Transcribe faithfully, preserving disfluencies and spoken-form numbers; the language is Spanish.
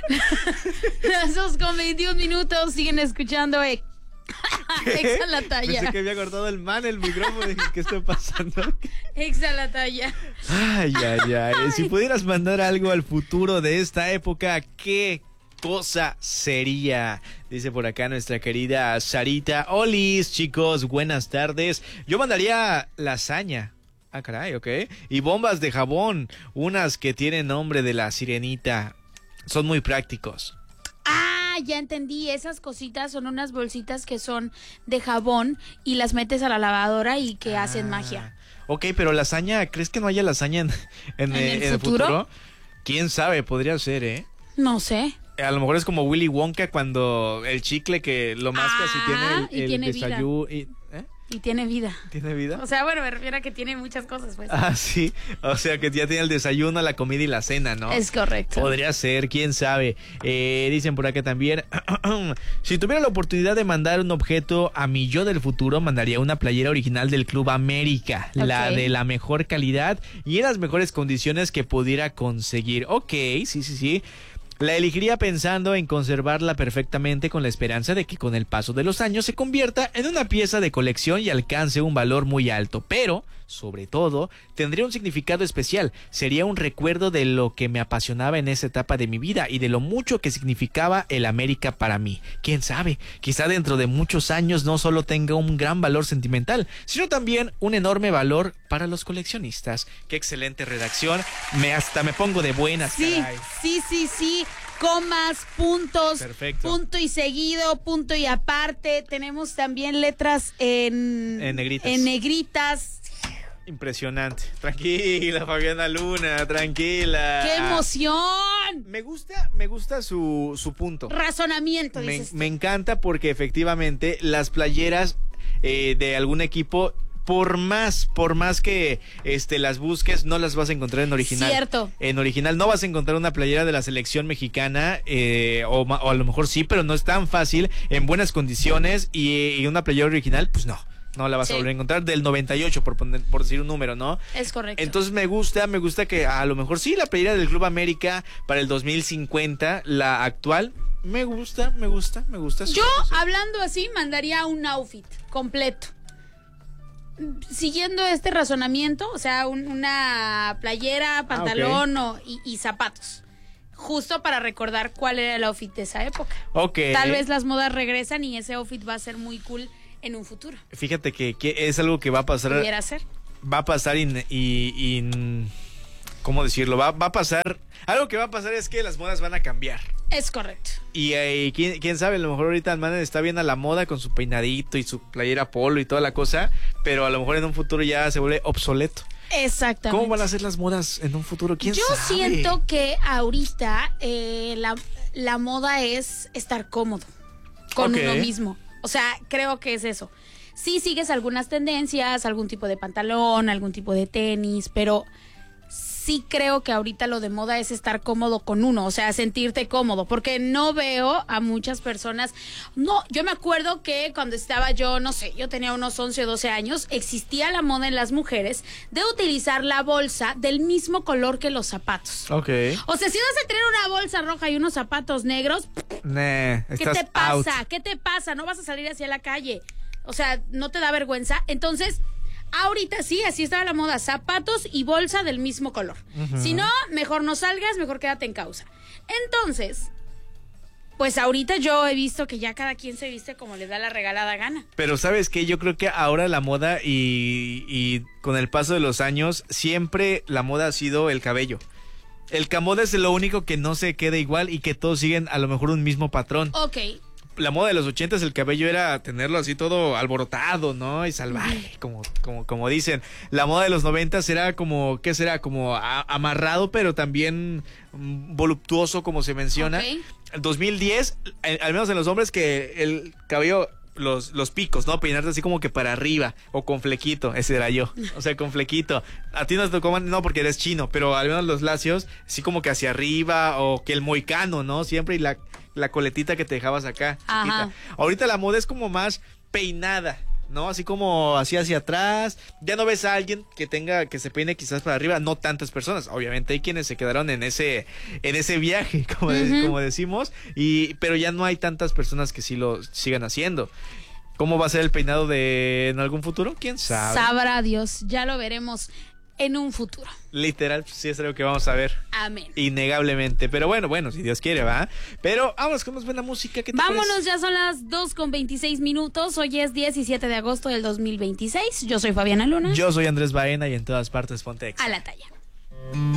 Las dos con veintiún minutos, siguen escuchando eh. Exa la talla. Pensé que había cortado el man el micrófono. Dije, ¿qué está pasando? Exa la talla. Ay, ay, ay. Si pudieras mandar algo al futuro de esta época, ¿qué cosa sería? Dice por acá nuestra querida Sarita. Olis, chicos, buenas tardes. Yo mandaría lasaña. Ah, caray, ok. Y bombas de jabón, unas que tienen nombre de la sirenita. Son muy prácticos. Ah, ya entendí. Esas cositas son unas bolsitas que son de jabón y las metes a la lavadora y que ah, hacen magia. Ok, pero lasaña, ¿crees que no haya lasaña en, en, ¿En, el, en el futuro? futuro? ¿Quién sabe? Podría ser, ¿eh? No sé. A lo mejor es como Willy Wonka cuando el chicle que lo mascas ah, y tiene el, y el tiene desayuno. Y, ¿eh? y tiene vida. ¿Tiene vida? O sea, bueno, me refiero a que tiene muchas cosas, pues. Ah, sí. O sea, que ya tiene el desayuno, la comida y la cena, ¿no? Es correcto. Podría ser, quién sabe. Eh, dicen por acá también, si tuviera la oportunidad de mandar un objeto a mi yo del futuro, mandaría una playera original del Club América. Okay. La de la mejor calidad y en las mejores condiciones que pudiera conseguir. Ok, sí, sí, sí. La elegiría pensando en conservarla perfectamente con la esperanza de que con el paso de los años se convierta en una pieza de colección y alcance un valor muy alto, pero, sobre todo, tendría un significado especial. Sería un recuerdo de lo que me apasionaba en esa etapa de mi vida y de lo mucho que significaba el América para mí. ¿Quién sabe? Quizá dentro de muchos años no solo tenga un gran valor sentimental, sino también un enorme valor para los coleccionistas. Qué excelente redacción. Me hasta me pongo de buenas. Sí, caray. sí, sí, sí. Comas, puntos, perfecto. Punto y seguido, punto y aparte. Tenemos también letras en, en negritas. En negritas. Impresionante. Tranquila, Fabiana Luna, tranquila. ¡Qué emoción! Me gusta, me gusta su, su punto. Razonamiento, me, dices. Me encanta porque efectivamente las playeras eh, de algún equipo, por más, por más que este las busques, no las vas a encontrar en original. Cierto. En original no vas a encontrar una playera de la selección mexicana, eh, o, o a lo mejor sí, pero no es tan fácil, en buenas condiciones, y, y una playera original, pues no. No la vas sí. a volver a encontrar del noventa y ocho, por, poner, por decir un número, ¿no? Es correcto. Entonces me gusta, me gusta que a lo mejor sí, la playera del Club América para el dos mil cincuenta, la actual, me gusta, me gusta, me gusta. Yo, sí. hablando así, mandaría un outfit completo. Siguiendo este razonamiento, o sea, un, una playera, pantalón ah, okay. o, y, y zapatos. Justo para recordar cuál era el outfit de esa época. Ok. Tal vez las modas regresan y ese outfit va a ser muy cool en un futuro. Fíjate que, que es algo que va a pasar. Pudiera ser. Va a pasar y, y, y ¿cómo decirlo? Va, va a pasar. Algo que va a pasar es que las modas van a cambiar. Es correcto. Y eh, ¿quién, quién sabe, a lo mejor ahorita el man está bien a la moda con su peinadito y su playera polo y toda la cosa, pero a lo mejor en un futuro ya se vuelve obsoleto. Exactamente. ¿Cómo van a ser las modas en un futuro? ¿Quién Yo sabe? Yo siento que ahorita eh, la, la moda es estar cómodo con okay. uno mismo. O sea, creo que es eso. Sí sigues algunas tendencias, algún tipo de pantalón, algún tipo de tenis, pero sí creo que ahorita lo de moda es estar cómodo con uno, o sea, sentirte cómodo, porque no veo a muchas personas. No, yo me acuerdo que cuando estaba yo, no sé, yo tenía unos once o doce años, existía la moda en las mujeres de utilizar la bolsa del mismo color que los zapatos. Ok. O sea, si vas a tener una bolsa roja y unos zapatos negros, nah, ¿qué te pasa? Out. ¿Qué te pasa? No vas a salir hacia la calle. O sea, ¿no te da vergüenza? Entonces, ahorita sí, así está la moda, zapatos y bolsa del mismo color. Uh-huh. Si no, mejor no salgas, mejor quédate en causa. Entonces, pues ahorita yo he visto que ya cada quien se viste como le da la regalada gana. Pero ¿sabes qué? Yo creo que ahora la moda y, y con el paso de los años, siempre la moda ha sido el cabello. El camoda es lo único que no se queda igual y que todos siguen a lo mejor un mismo patrón. Ok. La moda de los ochentas, el cabello era tenerlo así todo alborotado, ¿no? Y salvaje, como, como, como dicen. La moda de los noventas era como, ¿qué será? Como a, amarrado, pero también um, voluptuoso, como se menciona. Okay. El dos mil diez, al, al menos en los hombres, que el cabello, los, los picos, ¿no? Peinarte así como que para arriba, o con flequito, ese era yo. O sea, con flequito. A ti no te tocó, no, porque eres chino, pero al menos los lacios, así como que hacia arriba, o que el moicano, ¿no? Siempre, y la... la coletita que te dejabas acá, chiquita. Ahorita la moda es como más peinada, ¿no? Así como así hacia atrás. Ya no ves a alguien que tenga, que se peine quizás para arriba, no tantas personas. Obviamente hay quienes se quedaron en ese, en ese viaje, como, uh-huh. de, como decimos, y, pero ya no hay tantas personas que sí lo sigan haciendo. ¿Cómo va a ser el peinado de en algún futuro? ¿Quién sabe? Sabrá Dios, ya lo veremos en un futuro. Literal, sí es algo que vamos a ver. Amén. Innegablemente. Pero bueno, bueno, si Dios quiere, ¿va? Pero vámonos con más buena música. ¿Qué te Vámonos, parece? Ya son las dos con veintiséis minutos. Hoy es diecisiete de agosto del dos mil veintiséis. Yo soy Fabiana Luna. Yo soy Andrés Baena y en todas partes ponte Exa. A la talla.